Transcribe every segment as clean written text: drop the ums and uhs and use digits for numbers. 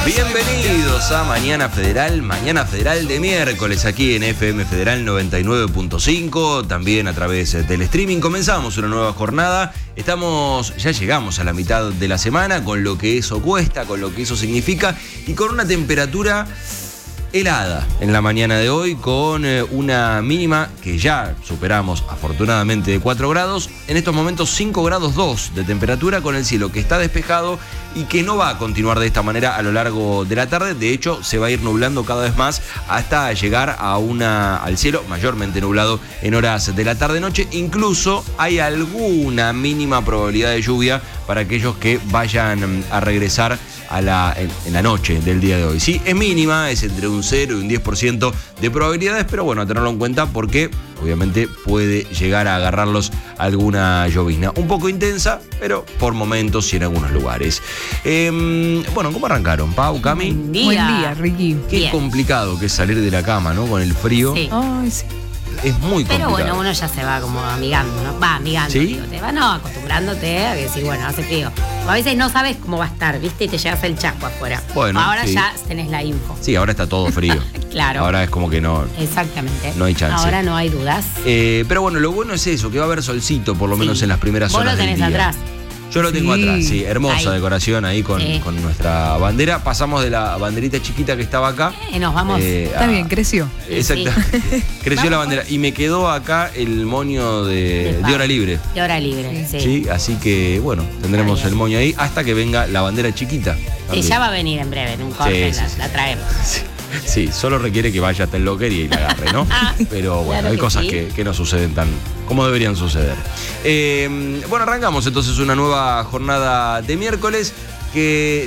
Bienvenidos a Mañana Federal de miércoles aquí en FM Federal 99.5, también a través del streaming. Comenzamos una nueva jornada, ya llegamos a la mitad de la semana, con lo que eso cuesta, con lo que eso significa y con una temperatura helada en la mañana de hoy, con una mínima que ya superamos afortunadamente de 4 grados, en estos momentos 5 grados 2 de temperatura, con el cielo que está despejado y que no va a continuar de esta manera a lo largo de la tarde. De hecho, se va a ir nublando cada vez más hasta llegar al cielo mayormente nublado en horas de la tarde-noche. Incluso hay alguna mínima probabilidad de lluvia para aquellos que vayan a regresar en la noche del día de hoy. Sí, es mínima, es entre un 0 y un 10% de probabilidades, pero bueno, a tenerlo en cuenta porque obviamente puede llegar a agarrarlos alguna llovizna. Un poco intensa, pero por momentos y en algunos lugares. Bueno, ¿cómo arrancaron? Pau, Cami. Buen día, Ricky. Qué Bien. complicado que es salir de la cama, ¿no? Con el frío. Sí. Ay, sí. Es muy complicado. Pero bueno, uno ya se va como amigando, ¿no? Va amigando, ¿Sí? digo, te va acostumbrándote a decir, bueno, hace frío. O a veces no sabes cómo va a estar, ¿viste? Y te llegas el chasco afuera. Bueno, ahora sí. Ya tenés la info. Sí, ahora está todo frío. Claro. Ahora es como que no. Exactamente. No hay chance. Ahora no hay dudas. Pero bueno, lo bueno es eso, que va a haber solcito, por lo menos en las primeras Vos horas lo tenés del día. atrás. Yo lo tengo Sí. atrás, sí. Hermosa Ahí. decoración ahí con nuestra bandera. Pasamos de la banderita chiquita que estaba acá. Nos vamos. Está bien, creció. Exactamente. Creció la bandera. Y me quedó acá el moño de hora libre. De hora libre, sí. Sí, así que bueno, tendremos Está bien. el moño ahí hasta que venga la bandera chiquita. Sí, también. ya va a venir en breve, en un corte Sí, sí, sí. la traemos. Sí, solo requiere que vaya hasta el locker y la agarre, ¿no? Pero bueno, Claro hay que cosas sí. que no suceden tan como deberían suceder. Bueno, arrancamos entonces una nueva jornada de miércoles que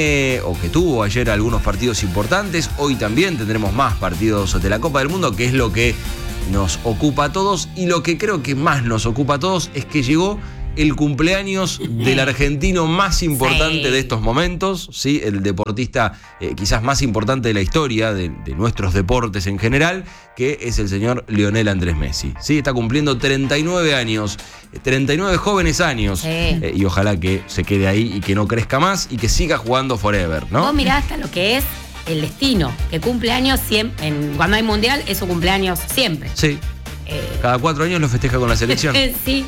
tuvo ayer algunos partidos importantes. Hoy también tendremos más partidos de la Copa del Mundo, que es lo que nos ocupa a todos. Y lo que creo que más nos ocupa a todos es que llegó el cumpleaños del argentino más importante Sí. de estos momentos, ¿sí? El deportista quizás más importante de la historia de nuestros deportes en general, que es el señor Lionel Andrés Messi. ¿Sí? Está cumpliendo 39 años, 39 jóvenes años, Sí. Y ojalá que se quede ahí y que no crezca más y que siga jugando forever, ¿no? Vos mirá hasta lo que es el destino, que cumple años siempre. Cuando hay mundial, es su cumpleaños siempre. Sí, cada 4 años lo festeja con la selección. Sí.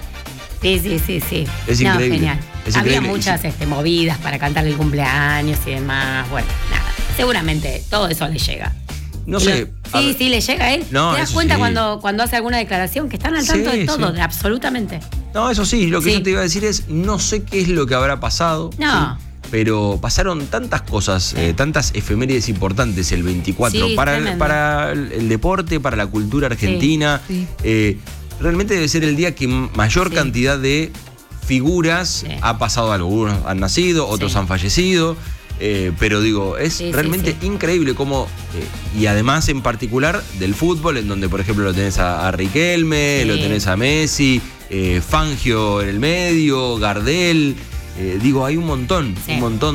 Sí. Es increíble. Genial. Es Había increíble. muchas movidas para cantar el cumpleaños y demás. Bueno, nada. Seguramente todo eso le llega. No sé. Sí, le llega a él. No, ¿Te das eso cuenta sí. cuando hace alguna declaración? Que están al tanto Sí, de todo, sí. de absolutamente. No, eso sí, lo que Sí. yo te iba a decir es, no sé qué es lo que habrá pasado. No. ¿sí? Pero pasaron tantas cosas, tantas efemérides importantes el 24 Sí, tremendo. para el deporte, para la cultura argentina. Sí. Realmente debe ser el día que mayor Sí. cantidad de figuras Sí. ha pasado algo. Algunos han nacido, otros Sí. han fallecido. Pero digo, es Sí, realmente sí. increíble cómo, y además en particular del fútbol, en donde por ejemplo lo tenés a Riquelme, Sí. lo tenés a Messi, Fangio en el medio, Gardel, hay un montón Sí.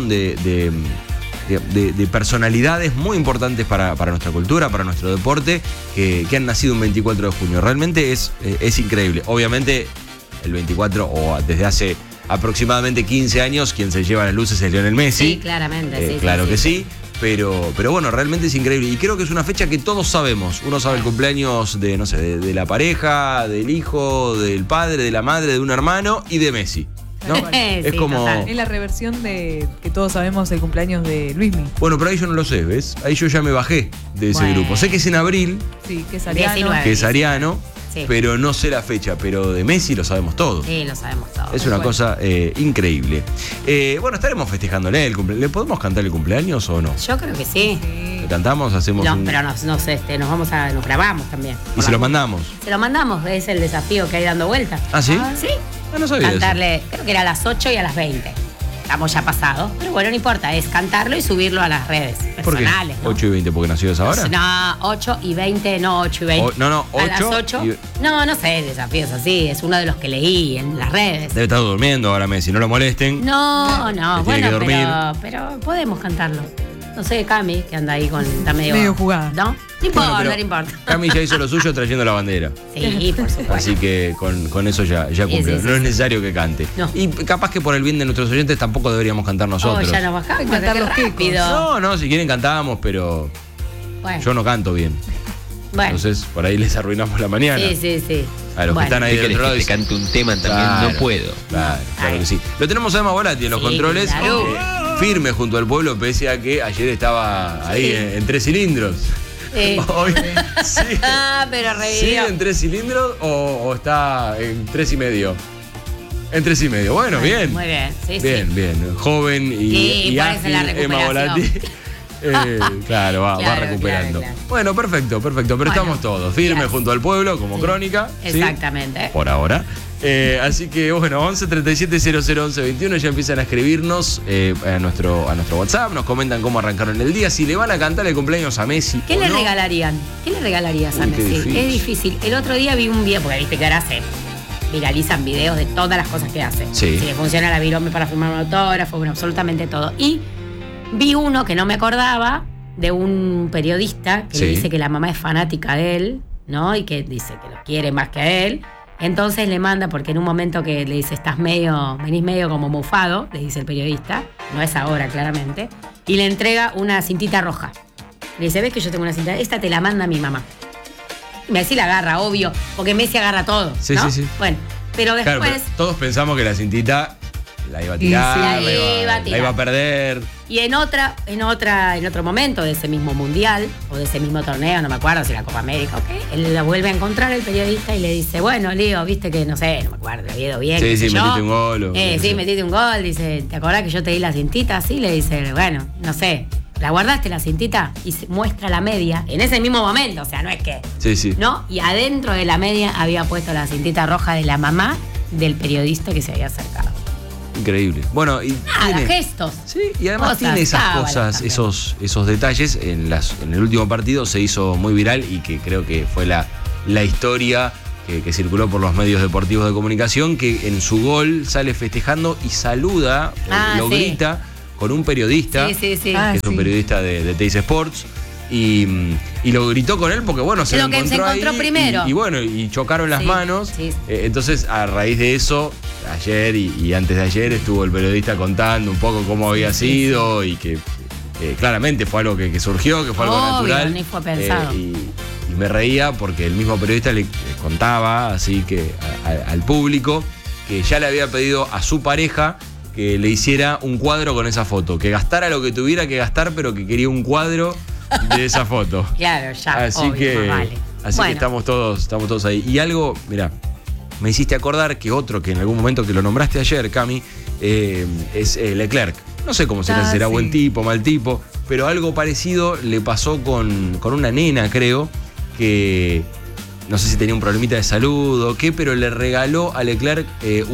de personalidades muy importantes para nuestra cultura, para nuestro deporte, que han nacido un 24 de junio. Realmente es increíble. Obviamente el 24 o desde hace aproximadamente 15 años, quien se lleva las luces es Lionel Messi. Sí, claramente. Sí, Claro sí, que sí. Pero bueno, realmente es increíble. Y creo que es una fecha que todos sabemos. Uno sabe el cumpleaños de la pareja, del hijo, del padre, de la madre, de un hermano y de Messi, ¿no? Sí, Es como. total. Es la reversión de que todos sabemos el cumpleaños de Luismi. Bueno, pero ahí yo no lo sé, ¿ves? Ahí yo ya me bajé de ese Bueno. grupo. Sé que es en abril, Sí, que es Ariano. 19. que es ariano, Sí. pero no sé la fecha. Pero de Messi lo sabemos todos. Sí, lo sabemos todos. Es una Bueno. cosa increíble. Bueno, estaremos festejándole el cumpleaños. ¿Le podemos cantar el cumpleaños o no? Yo creo que sí. Sí. ¿Le cantamos? Hacemos No, un. pero nos grabamos también. Y se lo mandamos. Se lo mandamos, es el desafío que hay dando vuelta. ¿Ah, sí? Sí. Ah, no sabía eso. Cantarle, creo que era a las 8 y a las 20. Estamos ya pasados, pero bueno, no importa, es cantarlo y subirlo a las redes ¿Por qué? personales. ¿no? 8 y 20, porque nació a esa hora. No, 8 y 20, no 8 y 20. No, A las 8 8. y- No sé, desafíos así, es uno de los que leí en las redes. Debe estar durmiendo ahora Messi, no lo molesten. No, Que tiene bueno, que dormir. pero podemos cantarlo. No sé, Cami, que anda ahí está medio jugada. ¿No? No importa, Bueno, no importa. Cami ya hizo lo suyo trayendo la bandera. Sí, por supuesto. Así que con eso ya cumplió. Sí, sí, no es sí. necesario que cante. No. Y capaz que por el bien de nuestros oyentes tampoco deberíamos cantar nosotros. Ya nos bajamos. Cantar los quecos. rápido. No, si quieren cantamos, pero Bueno, yo no canto bien. bueno. Entonces por ahí les arruinamos la mañana. Sí. A los que están ahí del otro lado. que te cante un tema también? Claro, No puedo. Claro Ay. que sí. Lo tenemos a Emma Volati en los Sí, controles. claro. Firme junto al pueblo, pese a que ayer estaba ahí en 3 cilindros. Hoy, sí. Pero ¿Sigue revivió. en 3 cilindros o está en 3,5? En 3,5. Bueno, bien. Muy bien, sí, Bien, sí. bien. Joven y Sí, por eso ágil la Emma Volati. recuperación. Claro, va Claro, recuperando. claro. Bueno, perfecto. Pero Bueno, estamos todos firmes yes. junto al pueblo, como Sí. crónica. ¿sí? Exactamente. Por ahora. Así que bueno, 11 37 00 11 21 ya empiezan a escribirnos a nuestro WhatsApp, nos comentan cómo arrancaron el día, si le van a cantar el cumpleaños a Messi. ¿Qué o le no. regalarían? ¿Qué le regalarías a Uy, qué Messi? difícil. Es difícil. El otro día vi un video, porque viste que ahora se viralizan videos de todas las cosas que hace. Sí. Si le funciona la virome para firmar un autógrafo, bueno, absolutamente todo. Y vi uno que no me acordaba de un periodista que Sí. le dice que la mamá es fanática de él, ¿no? Y que dice que lo quiere más que a él. Entonces le manda, porque en un momento que le dice, venís medio como mofado, le dice el periodista, no es ahora claramente, y le entrega una cintita roja. Le dice, ¿ves que yo tengo una cinta? Esta te la manda mi mamá. Messi la agarra, obvio, porque Messi agarra todo, Sí, ¿no? sí, sí. Bueno, pero Claro, después... pero todos pensamos que la cintita la iba a tirar, sí. la La iba a la tirar. iba a perder. Y en otro momento de ese mismo mundial, o de ese mismo torneo, no me acuerdo si la Copa América o qué, él la vuelve a encontrar el periodista y le dice, bueno, Leo, viste que, no sé, no me acuerdo, le había ido bien. Sí, qué sé sí, yo. metiste un gol o- Sí, metiste un gol, dice, ¿te acordás que yo te di la cintita? Sí, le dice, bueno, no sé, ¿la guardaste la cintita? Y muestra la media en ese mismo momento, o sea, no es que, Sí, sí. ¿no? Y adentro de la media había puesto la cintita roja de la mamá del periodista que se había acercado. Increíble. Bueno, y Nada, tiene- gestos. Sí, y además Cosas, tiene esas cábalas cosas, también. esos detalles. En el último partido se hizo muy viral y que creo que fue la historia que circuló por los medios deportivos de comunicación, que en su gol sale festejando y saluda, lo sí. grita con un periodista, Sí. Ah, que es un sí. periodista de Teis Sports. Y lo gritó con él porque, bueno, se Lo lo que se encontró encontró ahí, primero. Y bueno, y chocaron las Sí, manos. sí. Entonces, a raíz de eso, ayer y antes de ayer estuvo el periodista contando un poco cómo había sido y que claramente fue algo que surgió, que fue algo Obvio, natural. ni fue pensado. Y me reía porque el mismo periodista le contaba así que al público que ya le había pedido a su pareja que le hiciera un cuadro con esa foto, que gastara lo que tuviera que gastar, pero que quería un cuadro de esa foto. Claro, ya. Así obvio, que, más vale. así Bueno, que estamos todos ahí. Y algo, mira, me hiciste acordar que otro que en algún momento que lo nombraste ayer, Cami, es Leclerc. No sé cómo será, será sí. buen tipo, mal tipo, pero algo parecido le pasó con una nena, creo, que no sé si tenía un problemita de salud o qué, pero le regaló a Leclerc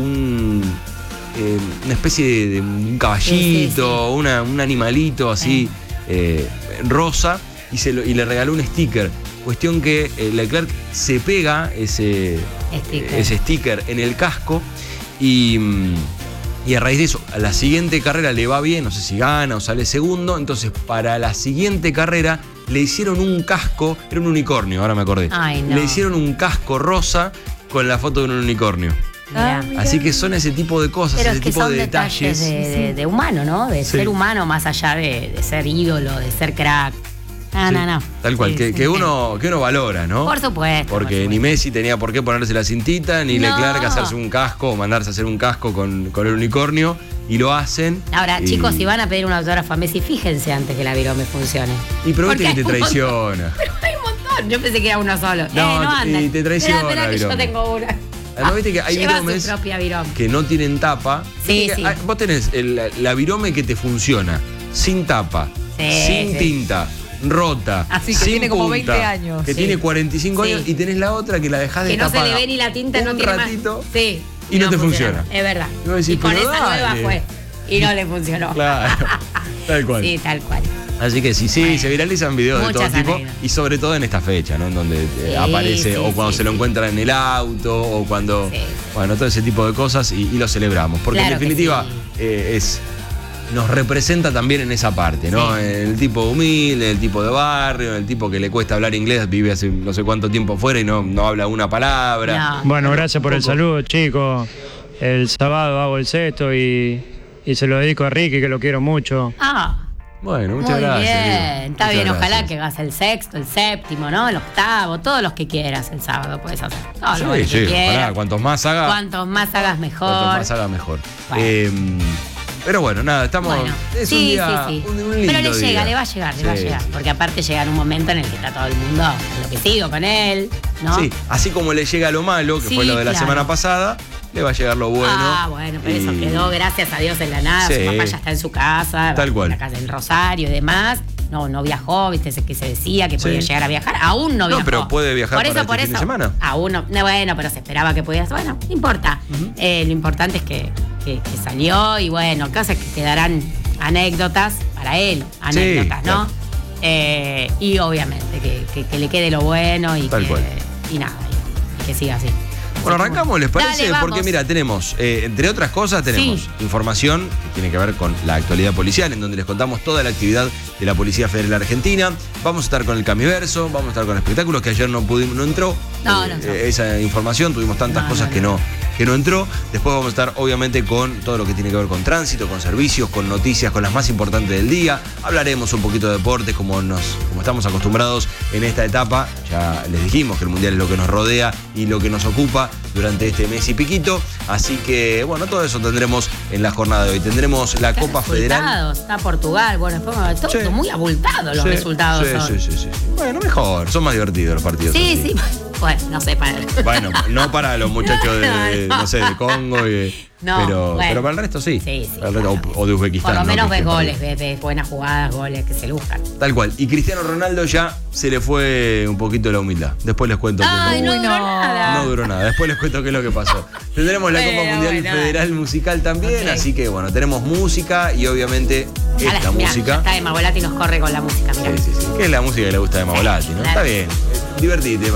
una especie de un caballito, Sí. un animalito así rosa y le regaló un sticker. Cuestión que Leclerc se pega ese sticker en el casco y a raíz de eso, a la siguiente carrera le va bien, no sé si gana o sale segundo, entonces para la siguiente carrera le hicieron un casco, era un unicornio, ahora me acordé. Ay, no. Le hicieron un casco rosa con la foto de un unicornio. mirá. Mira. Así que son ese tipo de cosas, Pero ese es que tipo son de detalles detalles. de humano, ¿no? De Sí. ser humano más allá de ser ídolo, de ser crack. No, Sí, no. Tal cual, Sí, que, sí, que sí. uno valora, ¿no? Por supuesto. Porque por ni supuesto. Messi tenía por qué ponerse la cintita, ni No. Leclerc hacerse un casco o mandarse a hacer un casco con el unicornio, y lo hacen. Ahora, y- chicos, si van a pedir un autógrafo a Messi, fíjense antes que la virome funcione. Y pero viste Porque que te hay un montón. traiciona. Pero hay un montón. Yo pensé que era uno solo. No, no andan. y te traiciona Espera, la que yo virome. tengo una. Además, viste que hay Lleva viromes su propia virome. que no tienen tapa. Sí, Viste que sí. vos tenés la virome que te funciona, sin tapa, Sí, sin sí. tinta, rota, Así que sin tiene como punta, 20 años. que Sí. tiene 45 Sí. años, y tenés la otra que la dejás Que no se le destapada ve ni la tinta, no un tiene ratito. más. Sí. y no te funciona. Es verdad. Y vos decís, y con pero esa nueva dale. fue. Y no le funcionó. Claro, tal cual. Sí, tal cual. Así que sí, Bueno, se viralizan videos de todo muchas tipo anécdotas. y sobre todo en esta fecha, ¿no? En donde Sí, aparece sí, o cuando sí, se lo sí. encuentran en el auto o cuando, Sí. bueno, todo ese tipo de cosas y lo celebramos. Porque Claro en que definitiva sí. nos representa también en esa parte, ¿no? Sí. El tipo humilde, el tipo de barrio, el tipo que le cuesta hablar inglés, vive hace no sé cuánto tiempo afuera y no habla una palabra. No. Bueno, gracias por el saludo, chicos. El sábado hago el sexto y se lo dedico a Ricky, que lo quiero mucho. Bueno, muchas muy gracias. bien, Diego. está Muchas bien, ojalá gracias. que hagas el sexto, el séptimo, ¿no? El octavo, todos los que quieras el sábado puedes hacer. Todos los Sí, que sí, quieras. ojalá, cuantos más haga, Cuantos más hagas mejor. cuantos más haga mejor. Bueno. Pero bueno, nada, estamos. Bueno, Es sí, un día. sí, sí. Un lindo Pero le llega, día. le va a llegar, Sí, le va a llegar. sí. Porque aparte llega en un momento en el que está todo el mundo enloquecido con él, ¿no? Sí, así como le llega lo malo, que Sí, fue lo de la claro. semana pasada, le va a llegar lo bueno. Bueno, pero eso Y- quedó, gracias a Dios, en la nada. Sí. Su papá ya está en su casa, Tal cual. en la casa en Rosario y demás. No viajó, viste, que se decía que podía Sí. llegar a viajar. Aún no No, viajó. pero puede viajar para este fin de semana. Aún no, bueno, pero se esperaba que pudiera. Bueno, no importa. Lo importante es que salió y bueno, cosas que quedarán anécdotas para él. Anécdotas, claro. ¿no? Y obviamente que le quede lo bueno y Tal cual. y nada, y que siga así. Bueno, Así que arrancamos, ¿les parece? Dale, vamos. Porque mira, tenemos, entre otras cosas, tenemos Sí. información que tiene que ver con la actualidad policial, en donde les contamos toda la actividad de la Policía Federal Argentina. Vamos a estar con el Camiverso, vamos a estar con espectáculos, que ayer no entró. No entró. Esa información, tuvimos tantas cosas que no entró. Después vamos a estar, obviamente, con todo lo que tiene que ver con tránsito, con servicios, con noticias, con las más importantes del día. Hablaremos un poquito de deportes, como estamos acostumbrados en esta etapa. Ya les dijimos que el Mundial es lo que nos rodea y lo que nos ocupa durante este mes y piquito. Así que, bueno, todo eso tendremos en la jornada de hoy. Tendremos la Copa Federal. Está Portugal, bueno, después todo Sí. muy abultado los Sí, resultados son. sí. Bueno, mejor, son más divertidos los partidos. Sí, así. sí. Bueno, no sé, para Bueno, no para los muchachos no sé, de Congo, No, pero bueno. para el resto sí. Sí, Para el resto, claro. o de Uzbekistán. Por lo ¿no? menos Que ves estén goles, perdidos. ves buenas jugadas, goles que se buscan. Tal cual. Y Cristiano Ronaldo ya se le fue un poquito la humildad. Después les cuento Ay, qué no es duró nada. no duró nada. Después les cuento qué es lo que pasó. Tendremos la Copa Bueno, Mundial bueno. Federal Musical también, Ok. así que bueno, tenemos música y obviamente esta Mirá, música. está de Mabolati y nos corre con la música, mirá. Sí. Que es la música que le gusta de Mabolati, ¿no? Claro. Está bien. Divertite.